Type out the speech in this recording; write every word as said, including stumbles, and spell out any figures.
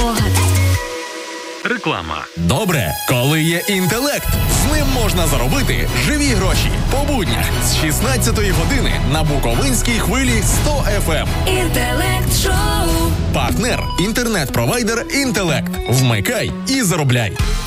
спогад. Реклама. Добре, коли є інтелект. З ним можна заробити живі гроші. По буднях з шістнадцятої години на Буковинській хвилі сто еф ем. Інтелект-шоу. Партнер – інтернет-провайдер «Інтелект». Вмикай і заробляй.